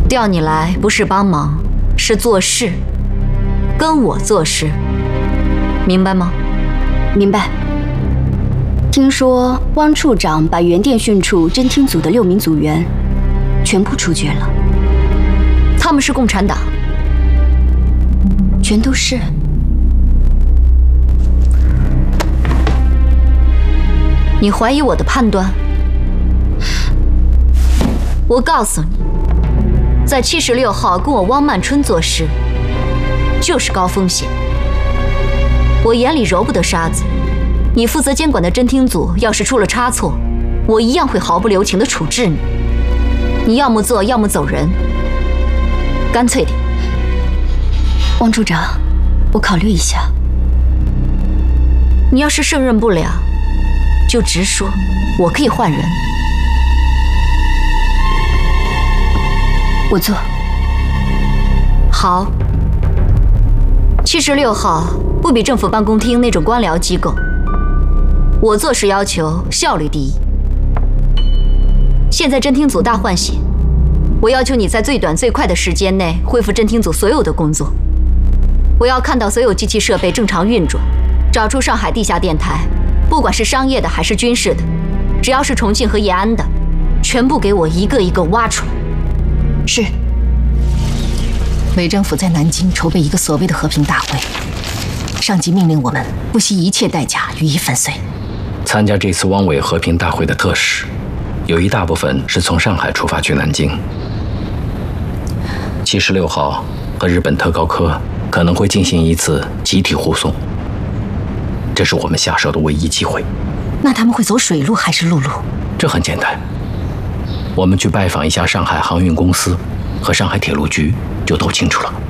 调你来不是帮忙，是做事，跟我做事，明白吗？ 明白。听说汪处长把原电讯处侦听组的6名组员全部处决了。 他们是共产党， 全都是。 你怀疑我的判断？我告诉你，在76号跟我汪曼春做事，就是高风险。我眼里揉不得沙子。你负责监管的侦听组要是出了差错，我一样会毫不留情地处置你。你要么做，要么走人，干脆点。 汪处长，我考虑一下。 你要是胜任不了，就直说，我可以换人。 我做。 好。76号不比政府办公厅那种官僚机构。我做事要求效率第一。现在侦听组大换血，我要求你在最短最快的时间内恢复侦听组所有的工作。我要看到所有机器设备正常运转，找出上海地下电台，不管是商业的还是军事的，只要是重庆和延安的，全部给我一个一个挖出来。 是。 伪政府在南京筹备一个所谓的和平大会，上级命令我们不惜一切代价予以粉碎。 参加这次汪伪和平大会的特使，有一大部分是从上海出发去南京。76号和日本特高科可能会进行一次集体护送，这是我们下手的唯一机会。 那他们会走水路还是陆路？ 这很简单，我们去拜访一下上海航运公司和上海铁路局，就都清楚了。